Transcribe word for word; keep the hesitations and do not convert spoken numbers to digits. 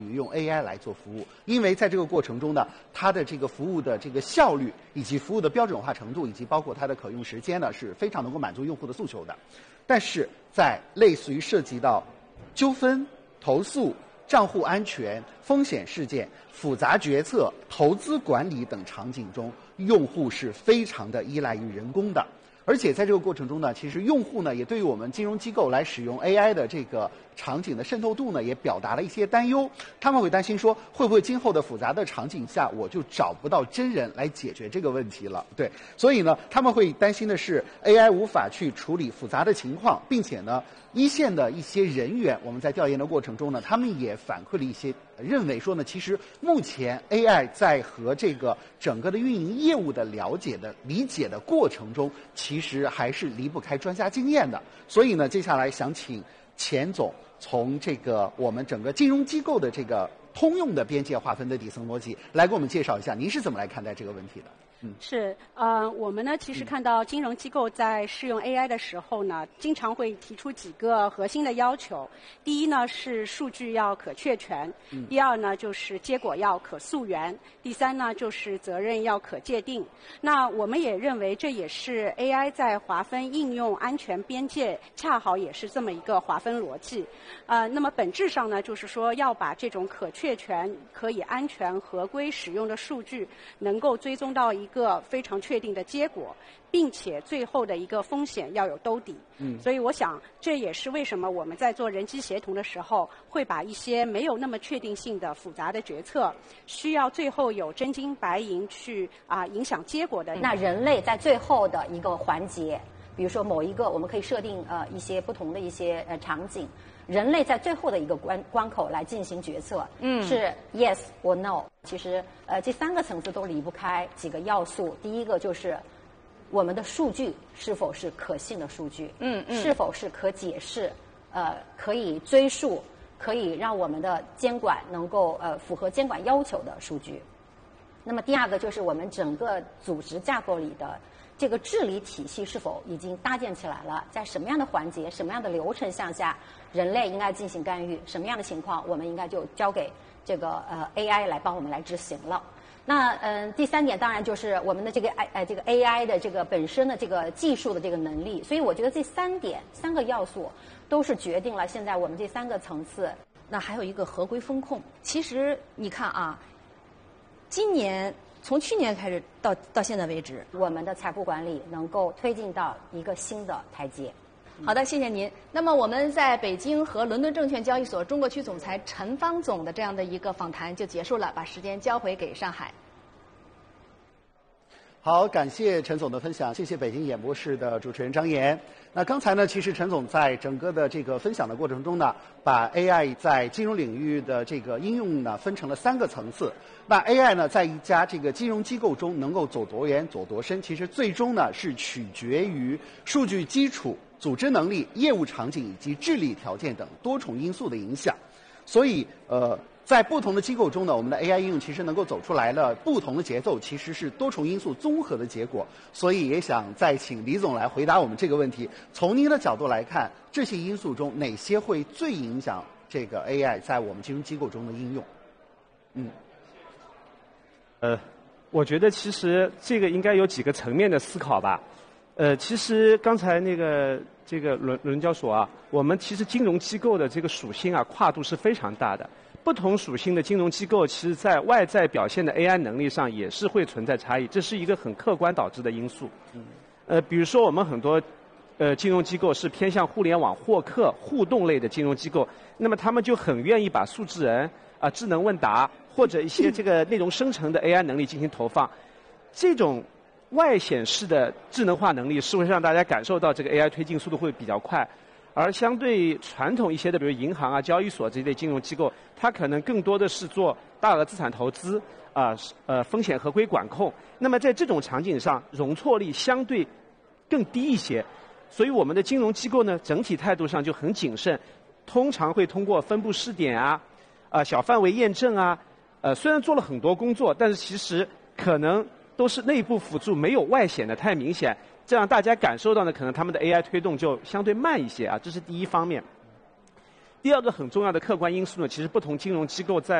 用 A I 来做服务，因为在这个过程中呢，它的这个服务的这个效率，以及服务的标准化程度，以及包括它的可用时间呢，是非常能够满足用户的诉求的。但是在类似于涉及到纠纷、投诉、账户安全、风险事件、复杂决策、投资管理等场景中，用户是非常的依赖于人工的。而且在这个过程中呢，其实用户呢也对于我们金融机构来使用 A I 的这个场景的渗透度呢，也表达了一些担忧。他们会担心说，会不会今后的复杂的场景下，我就找不到真人来解决这个问题了？对，所以呢，他们会担心的是 A I 无法去处理复杂的情况，并且呢，一线的一些人员，我们在调研的过程中呢，他们也反馈了一些认为说呢，其实目前 A I 在和这个整个的运营业务的了解的理解的过程中，其实还是离不开专家经验的。所以呢，接下来想请钱总从这个我们整个金融机构的这个通用的边界划分的底层逻辑来给我们介绍一下，您是怎么来看待这个问题的？嗯， 是，呃，我们呢其实看到金融机构在试用 A I 的时候呢，经常会提出几个核心的要求。第一呢是数据要可确权， 嗯、 第二呢就是结果要可溯源，第三呢就是责任要可界定。那我们也认为这也是 A I 在划分应用安全边界，恰好也是这么一个划分逻辑。呃，那么本质上呢，就是说要把这种可确权、可以安全合规使用的数据，能够追踪到一个一个非常确定的结果，并且最后的一个风险要有兜底。 嗯， 所以我想这也是为什么我们在做人机协同的时候，会把一些没有那么确定性的复杂的决策，需要最后有真金白银去啊、呃、影响结果的。 那人类在最后的一个环节，比如说某一个我们可以设定呃一些不同的一些呃场景。人类在最后的一个关关口来进行决策，嗯，是 yes or no。其实，呃，这三个层次都离不开几个要素。第一个就是我们的数据是否是可信的数据，嗯嗯，是否是可解释，呃，可以追溯，可以让我们的监管能够呃符合监管要求的数据。那么第二个就是我们整个组织架构里的这个治理体系是否已经搭建起来了，在什么样的环节、什么样的流程向下，人类应该进行干预，什么样的情况我们应该就交给这个呃 A I 来帮我们来执行了。那嗯、呃，第三点当然就是我们的这个 I 呃这个 A I 的这个本身的这个技术的这个能力。所以我觉得这三点三个要素都是决定了现在我们这三个层次。 那还有一个合规风控。其实你看啊，今年。从去年开始到到现在为止， 我们的财富管理能够推进到一个新的台阶。 好的，谢谢您。那么我们在北京和伦敦证券交易所中国区总裁陈方总的这样的一个访谈就结束了，把时间交回给上海。 好，感谢陈总的分享，谢谢北京演播室的主持人张岩。那刚才呢，其实陈总在整个的这个分享的过程中呢，把 A I 在金融领域的这个应用呢分成了三个层次。那 A I 呢，在一家这个金融机构中能够走多远、走多深，其实最终呢是取决于数据基础、组织能力、业务场景以及治理条件等多重因素的影响。所以，呃。在不同的机构中呢，我们的 A I 应用其实能够走出来了不同的节奏，其实是多重因素综合的结果。所以也想再请李总来回答我们这个问题。从您的角度来看，这些因素中哪些会最影响这个 A I 在我们金融机构中的应用？嗯， 呃，我觉得其实这个应该有几个层面的思考吧。呃，其实刚才那个这个伦伦交所啊，我们其实金融机构的这个属性啊，跨度是非常大的。不同属性的金融机构，其实在外在表现的 A I 能力上也是会存在差异，这是一个很客观导致的因素。呃，比如说我们很多呃金融机构是偏向互联网获客互动类的金融机构，那么他们就很愿意把数字人啊、智能问答或者一些这个内容生成的 A I 能力进行投放。这种外显示的智能化能力是会让大家感受到这个 A I 推进速度会比较快。而相对传统一些的，比如银行啊、交易所这类金融机构，它可能更多的是做大额资产投资啊、呃，呃风险合规管控。那么在这种场景上，容错率相对更低一些。所以我们的金融机构呢，整体态度上就很谨慎，通常会通过分布试点啊、啊、呃、小范围验证啊，呃虽然做了很多工作，但是其实可能都是内部辅助，没有外显的太明显。这样大家感受到呢，可能他们的 A I 推动就相对慢一些啊，这是第一方面。 第二个很重要的客观因素呢，其实不同金融机构在